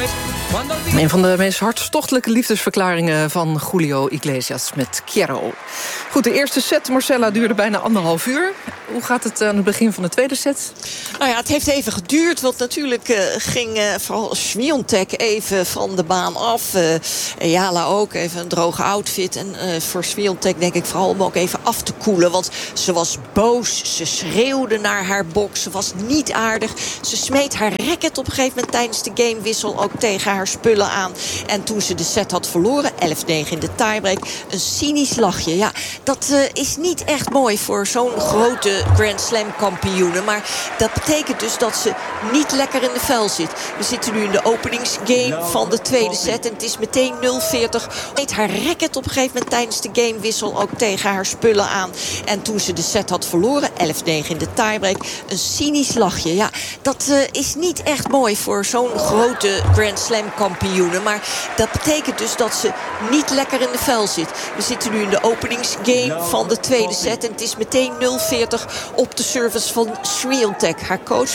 Een van de meest hartstochtelijke liefdesverklaringen van Julio Iglesias met Quiero. Goed, de eerste set, Marcella, duurde bijna 1,5 uur. Hoe gaat het aan het begin van de tweede set? Nou ja, het heeft even geduurd, want natuurlijk ging vooral Swiatek even van de baan af. Jala ook, even een droge outfit. En voor Swiatek denk ik vooral om ook even af te koelen. Want ze was boos, ze schreeuwde naar haar box, ze was niet aardig. Ze smeet haar racket op een gegeven moment tijdens de gamewissel ook tegen haar spullen aan. En toen ze de set had verloren, 11-9 in de tiebreak, een cynisch lachje. Ja, dat is niet echt mooi voor zo'n grote Grand Slam kampioene. Maar dat betekent dus dat ze niet lekker in de vel zit. We zitten nu in de openingsgame van de tweede set. En het is meteen 0-40. Smeet haar racket op een gegeven moment tijdens de gamewissel ook tegen haar spullen aan. En toen ze de set had verloren, 11-9 in de tiebreak, een cynisch lachje. Ja, dat is niet echt mooi voor zo'n grote Grand Slam kampioene. Maar dat betekent dus dat ze niet lekker in de vel zit. We zitten nu in de openingsgame van de tweede set. En het is meteen 0-40 op de service van Swiatek. Haar coach